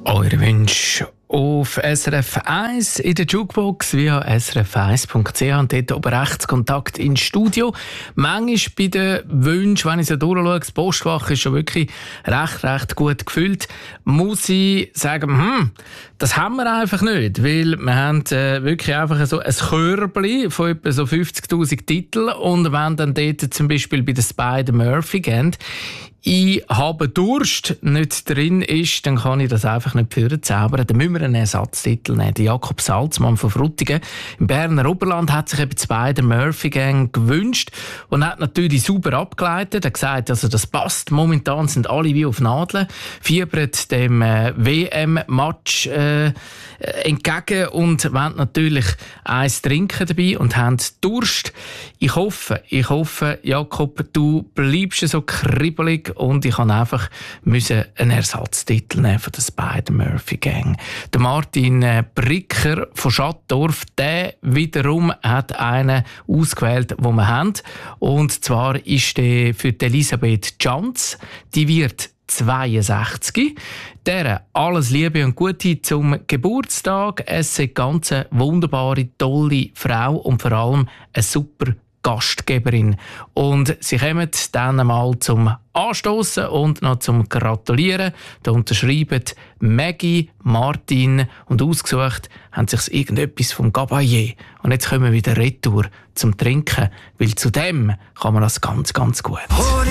Eure Wünsche auf SRF 1 in der Jukebox via srf1.ch und dort oben rechts Kontakt ins Studio. Manchmal bei den Wünschen, wenn ich so durchschaue, das Postfach ist schon wirklich recht gut gefüllt, muss ich sagen, das haben wir einfach nicht, weil wir haben wirklich einfach so ein Körbchen von etwa so 50'000 Titeln und wenn dann dort zum Beispiel bei der Spider-Murphy gehen, ich habe Durst nicht drin ist, dann kann ich das einfach nicht vorzaubern. Dann müssen wir einen Ersatztitel nehmen. Der Jakob Salzmann von Frutigen im Berner Oberland hat sich eben die Spider-Murphy-Gang gewünscht und hat natürlich super abgeleitet. Er hat gesagt, also das passt. Momentan sind alle wie auf Nadeln, fiebern dem WM-Match entgegen und wollen natürlich eins trinken dabei und haben Durst. Ich hoffe, Jakob, du bleibst so kribbelig und ich kann einfach einen Ersatztitel nehmen von der Spider-Murphy-Gang. Der Martin Bricker von Schattdorf, der wiederum hat einen ausgewählt, den wir haben. Und zwar ist der für die Elisabeth Janz. Die wird 62. Der alles Liebe und Gute zum Geburtstag. Es ist eine ganz wunderbare, tolle Frau und vor allem eine super Gastgeberin. Und sie kommen dann einmal zum Anstoßen und noch zum Gratulieren. Da unterschreiben Maggie, Martin und ausgesucht haben sich irgendetwas vom Gabayé. Und jetzt kommen wir wieder retour zum Trinken, weil zu dem kann man das ganz gut.